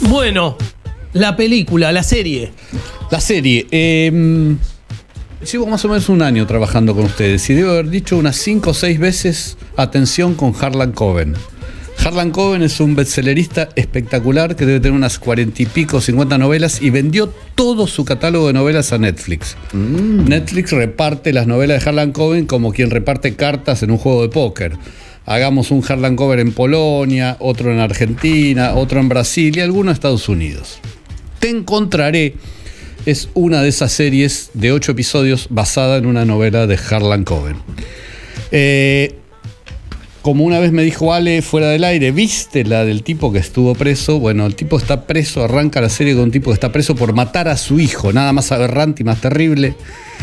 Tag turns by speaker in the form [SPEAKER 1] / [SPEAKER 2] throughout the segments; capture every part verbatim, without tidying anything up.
[SPEAKER 1] Bueno, la película, la serie.
[SPEAKER 2] La serie. Eh, llevo más o menos un año trabajando con ustedes y debo haber dicho unas cinco o seis veces atención con Harlan Coben. Harlan Coben es un bestsellerista espectacular que debe tener unas cuarenta y pico, cincuenta novelas y vendió todo su catálogo de novelas a Netflix. Mm. Netflix reparte las novelas de Harlan Coben como quien reparte cartas en un juego de póker. Hagamos un Harlan Coben en Polonia, otro en Argentina, otro en Brasil y alguno en Estados Unidos. Te encontraré es una de esas series de ocho episodios basada en una novela de Harlan Coben. Eh... Como una vez me dijo Ale fuera del aire, ¿viste la del tipo que estuvo preso? Bueno, el tipo está preso, arranca la serie con un tipo que está preso por matar a su hijo, nada más aberrante y más terrible.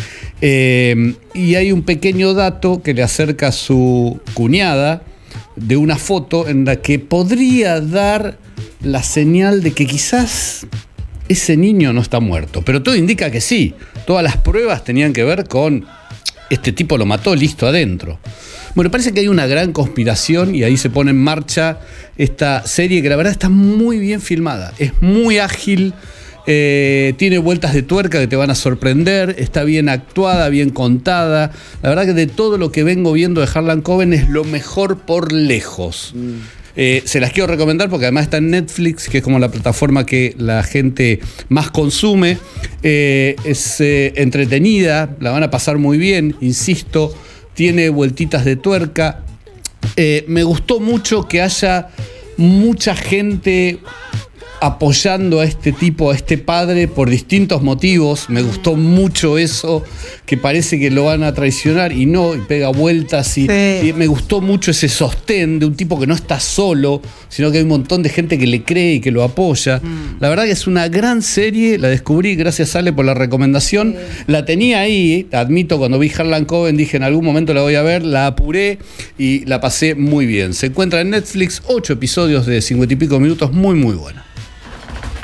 [SPEAKER 2] Eh, y hay un pequeño dato que le acerca a su cuñada de una foto en la que podría dar la señal de que quizás ese niño no está muerto. Pero todo indica que sí. Todas las pruebas tenían que ver con este tipo lo mató, listo, adentro. Bueno, parece que hay una gran conspiración y ahí se pone en marcha esta serie que la verdad está muy bien filmada. Es muy ágil, eh, tiene vueltas de tuerca que te van a sorprender, está bien actuada, bien contada. La verdad que de todo lo que vengo viendo de Harlan Coben es lo mejor por lejos. Mm. Eh, se las quiero recomendar porque además está en Netflix, que es como la plataforma que la gente más consume. Eh, es eh, entretenida, la van a pasar muy bien, insisto. Tiene vueltitas de tuerca. Eh, me gustó mucho que haya mucha gente apoyando a este tipo, a este padre, por distintos motivos. Me gustó mucho eso, que parece que lo van a traicionar y no, y pega vueltas. Y, sí. y me gustó mucho ese sostén de un tipo que no está solo, sino que hay un montón de gente que le cree y que lo apoya. Mm. La verdad que es una gran serie, la descubrí, gracias Ale por la recomendación. Sí. La tenía ahí, admito, cuando vi Harlan Coben dije en algún momento la voy a ver, la apuré y la pasé muy bien. Se encuentra en Netflix, ocho episodios de cincuenta y pico minutos, muy muy buena.